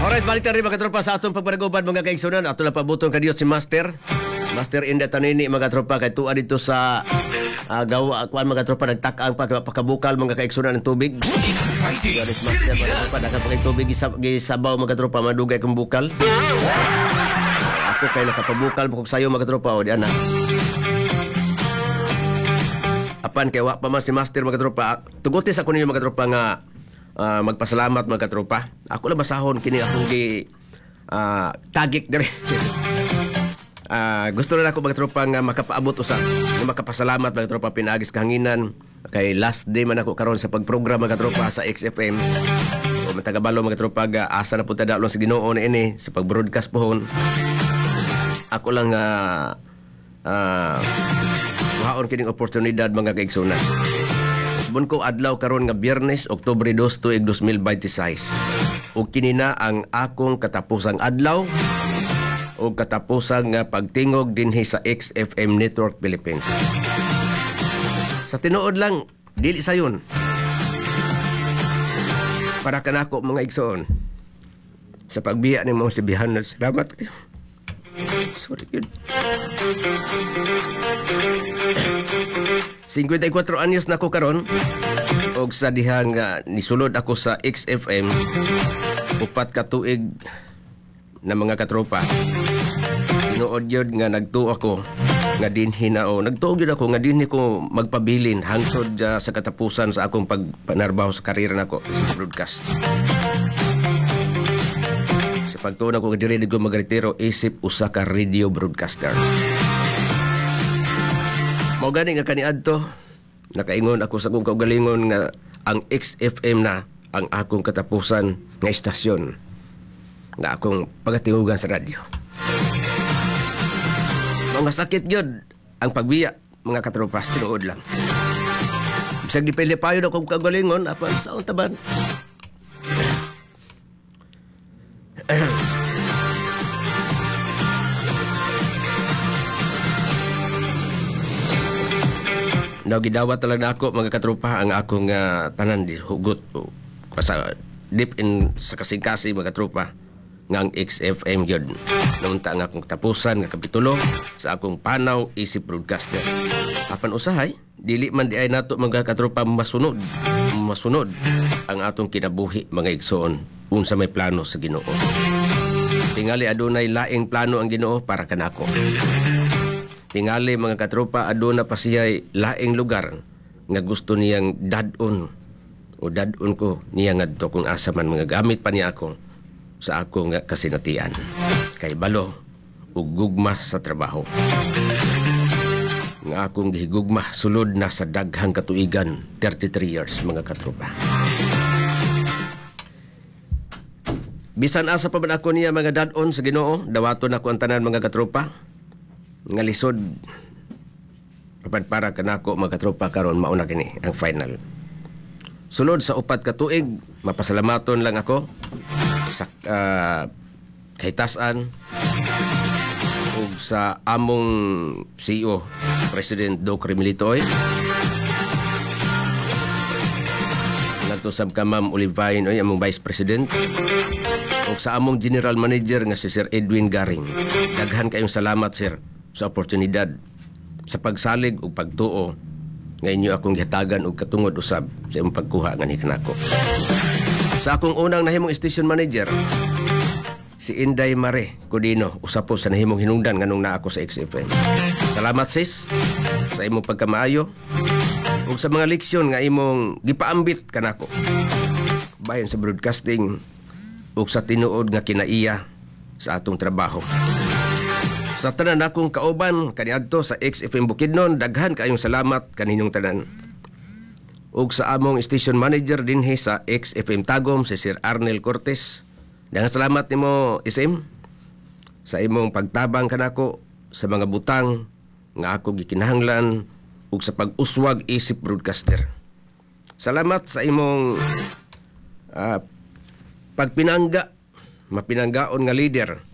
Alright, balik na rin mga tropa sa atong pagpanaguban mga kaigsunan. Ato lang pabutong kadiyot si Master. Master Inda Tanini mga tropa kay tuwa dito sa gawa akuan mga tropa nagtak-ang pagkabukal mga kaigsunan ng tubig. Garis Master mga tropa nakapagay tubig gisabaw mga tropa madugay kong bukal. Ako kay nakapabukal bukog sayo mga tropa o diyan na. Apan kay wa pa man si Master mga tropa. Tugutis ako ninyo mga tropa nga magpasalamat mga tropa. Ako lang masahon kini akong tagik dire. Gusto na ako mga tropa nga makapaabot usa, nga makapasalamat mga tropa pinagis kahanginan kay last day man ako karon sa pagprogram mga tropa sa XFM. O matagabalo mga tropa ga asa na punta dalon sa Ginoo ni ini sa pag-broadcast pohon. Ako lang mahaon kining oportunidad mga kaigsunan. Subon ko adlaw karon nga Biyernes, Oktubre 2 tuig 2026. O kinina ang akong katapusang adlaw o katapusang nga pagtingog dinhi sa XFM Network Philippines. Sa tinuod lang, dili sayon. Para kanako mga igsoon. Sa pagbiya ni mga sibihan, salamat kayo. Sorry, good. 54 anyos na ko karon og sa dihang nisulod ako sa XFM upat ka tuig na mga katropa. Tinuod yun nga nagtuo ako nga dinhi na o nagtuo yun ako nga dinhi ko magpabilin hangtod sa katapusan sa akong pagpanarbaho sa karera nako sa broadcast. Sa pagtuon ako nga diri ko magretiro isip usa ka radio broadcaster. Mao gani nga kaniadto nakaingon ako sa akong kaugalingon nga ang XFM na ang akong katapusan nga istasyon nga akong pagatingugan sa radyo. Mga sakit yun ang pagbiya mga katropas tinuod lang. Bisag di pilipayo na akong kaugalingon apan sa taban. Gidawat talaga ako mga katropa ang akong tanan di hugot sa deep in sa kasing-kasi mga katropa ngang XFM yun. Naunta ang akong tapusan nga kapitulo sa akong panaw isip broadcaster. Apan usahay, dili man di ay nato mga katropa masunod ang atong kinabuhi mga igsoon unsa may plano sa Ginoo. Tingali adunay laing plano ang Ginoo para kanako. Tingali mga katropa aduna pa siya'y laing lugar nga gusto niyang dadon ko niya ngadto kung asa man mga gamit pa niya ako sa akong kasinatian. Kay balo ug gugma sa trabaho. Nga akong gihigugma sulod na sa daghang katuigan 33 years mga katropa. Bisan asa pa man ako niya mga dadon sa Ginoo, dawaton ako ang tanan mga katropa. Nga lisod para kanako mga katropa karon mauna kini ang final. Sulod sa upat ka tuig, mapasalamaton lang ako sa kahitasan ug sa among CEO President Doc Remilitoy. Nagtusab ka Ma'am Olivine oy among Vice President ug sa among General Manager nga si Sir Edwin Garing. Daghan kayong salamat sir sa oportunidad sa pagsalig ug pagtuo nga inyo akong gihatagan og katungod usab sa imong pagkuha nga ni kanako. Sa akong unang nahimong station manager si Inday Mare Codino usa po sa nahimong hinungdan nganong naa ako sa XFM. Salamat sis sa imong pagkamaayo ug sa mga leksyon nga imong gipaambit kanako bahin sa broadcasting ug sa tinuod nga kinaiya sa atong trabaho. Sa tanan akong kauban kaniadto sa XFM Bukidnon, daghan kaayong salamat kaninyong tanan. Ug sa among station manager dinhi sa XFM Tagum si Sir Arnel Cortez, daghan salamat nimo SM sa imong pagtabang kanako sa mga butang nga ako gikinahanglan ug sa pag-uswag isip broadcaster. Salamat sa imong mapinanggaon nga leader